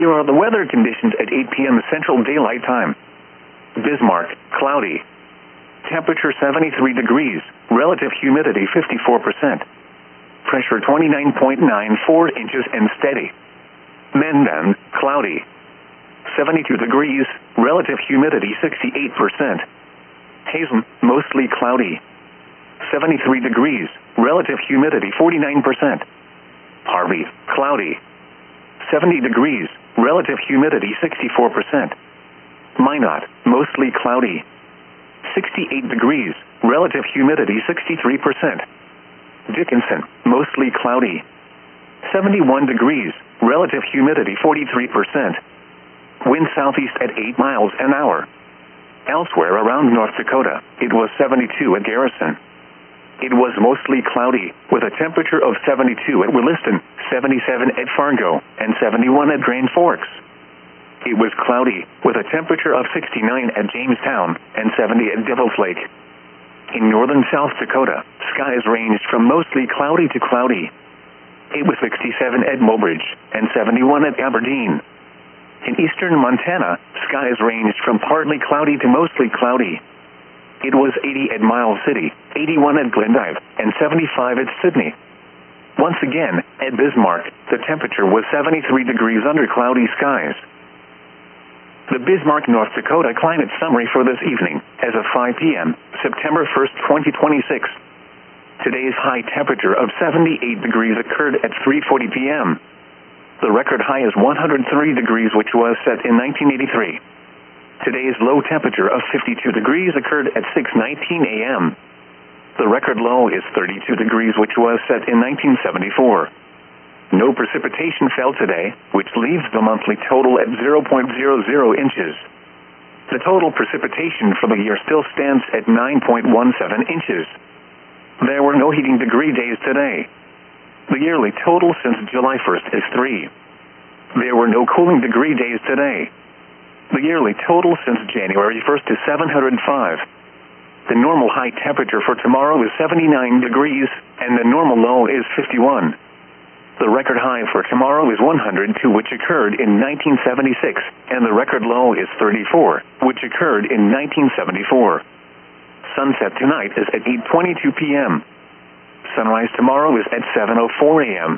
Here are the weather conditions at 8 p.m. Central Daylight Time. Bismarck, cloudy. Temperature 73 degrees, relative humidity 54%. Pressure 29.94 inches and steady. Mendon, cloudy. 72 degrees, relative humidity 68%. Hazen, mostly cloudy. 73 degrees, relative humidity 49%. Harvey, cloudy. 70 degrees, relative humidity 64%. Minot, mostly cloudy. 68 degrees, relative humidity 63%. Dickinson, mostly cloudy. 71 degrees, relative humidity 43%. Wind southeast at 8 miles an hour. Elsewhere around North Dakota, it was 72 at Garrison. It was mostly cloudy, with a temperature of 72 at Williston, 77 at Fargo, and 71 at Grand Forks. It was cloudy, with a temperature of 69 at Jamestown, and 70 at Devil's Lake. In northern South Dakota, skies ranged from mostly cloudy to cloudy. It was 67 at Mobridge, and 71 at Aberdeen. In eastern Montana, skies ranged from partly cloudy to mostly cloudy. It was 80 at Miles City, 81 at Glendive, and 75 at Sydney. Once again, at Bismarck, the temperature was 73 degrees under cloudy skies. The Bismarck, North Dakota climate summary for this evening, as of 5 p.m., September 1st, 2026. Today's high temperature of 78 degrees occurred at 3:40 p.m. The record high is 103 degrees, which was set in 1983. Today's low temperature of 52 degrees occurred at 6:19 a.m. The record low is 32 degrees, which was set in 1974. No precipitation fell today, which leaves the monthly total at 0.00 inches. The total precipitation for the year still stands at 9.17 inches. There were no heating degree days today. The yearly total since July 1st is 3. There were no cooling degree days today. The yearly total since January 1st is 705. The normal high temperature for tomorrow is 79 degrees, and the normal low is 51. The record high for tomorrow is 102, which occurred in 1976, and the record low is 34, which occurred in 1974. Sunset tonight is at 8:22 p.m. Sunrise tomorrow is at 7:04 a.m.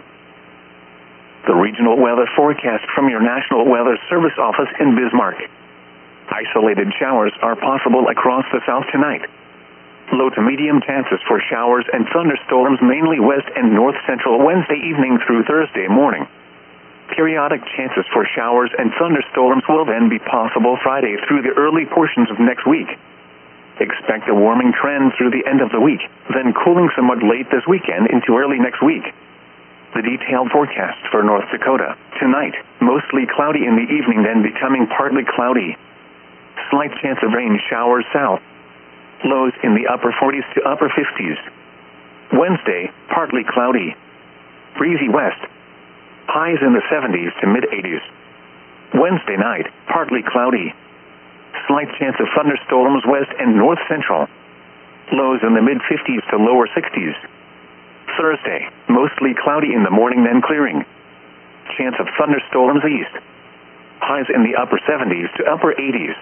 The regional weather forecast from your National Weather Service office in Bismarck. Isolated showers are possible across the south tonight. Low to medium chances for showers and thunderstorms mainly west and north central Wednesday evening through Thursday morning. Periodic chances for showers and thunderstorms will then be possible Friday through the early portions of next week. Expect a warming trend through the end of the week, then cooling somewhat late this weekend into early next week. The detailed forecast for North Dakota. Tonight, mostly cloudy in the evening, then becoming partly cloudy. Slight chance of rain showers south. Lows in the upper 40s to upper 50s. Wednesday, partly cloudy. Breezy west. Highs in the 70s to mid-80s. Wednesday night, partly cloudy. Slight chance of thunderstorms west and north central. Lows in the mid-50s to lower 60s. Thursday, mostly cloudy in the morning, then clearing. Chance of thunderstorms east. Highs in the upper 70s to upper 80s.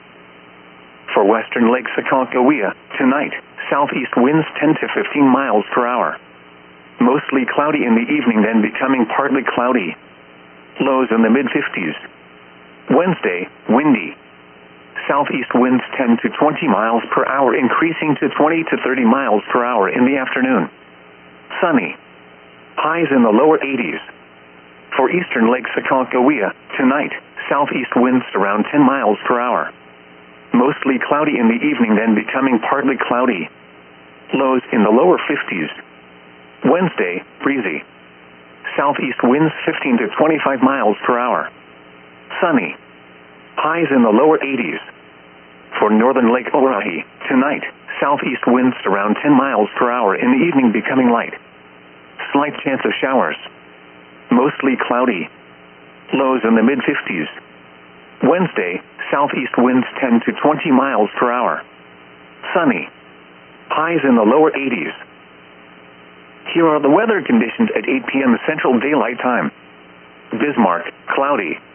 For western Lake Sakalkawea, tonight, southeast winds 10 to 15 miles per hour. Mostly cloudy in the evening, then becoming partly cloudy. Lows in the mid-50s. Wednesday, windy. Southeast winds 10 to 20 miles per hour, increasing to 20 to 30 miles per hour in the afternoon. Sunny. Highs in the lower 80s. For eastern Lake Sakalkawea, tonight, southeast winds around 10 miles per hour. Mostly cloudy in the evening, then becoming partly cloudy. Lows in the lower 50s. Wednesday, breezy. Southeast winds 15 to 25 miles per hour. Sunny. Highs in the lower 80s. For northern Lake Oahe, tonight, southeast winds around 10 miles per hour, in the evening becoming light. Slight chance of showers. Mostly cloudy. Lows in the mid-50s. Wednesday, southeast winds 10 to 20 miles per hour. Sunny. Highs in the lower 80s. Here are the weather conditions at 8 p.m. Central Daylight Time. Bismarck, cloudy.